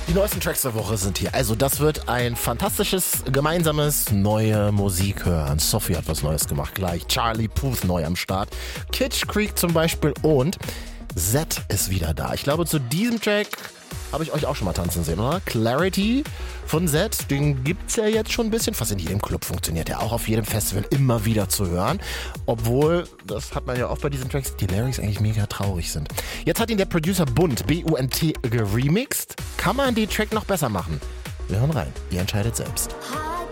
Die neuesten Tracks der Woche sind hier. Also das wird ein fantastisches, gemeinsames, neue Musik hören. Sophie hat was Neues gemacht gleich. Charlie Puth neu am Start. Kitsch Creek zum Beispiel und Z ist wieder da. Ich glaube, zu diesem Track habe ich euch auch schon mal tanzen sehen, oder? Clarity von Z, den gibt's ja jetzt schon ein bisschen. Fast in jedem Club funktioniert der, auch auf jedem Festival immer wieder zu hören. Obwohl, das hat man ja oft bei diesen Tracks, die Lyrics eigentlich mega traurig sind. Jetzt hat ihn der Producer Bunt, B-U-N-T, geremixed. Kann man den Track noch besser machen? Wir hören rein, ihr entscheidet selbst.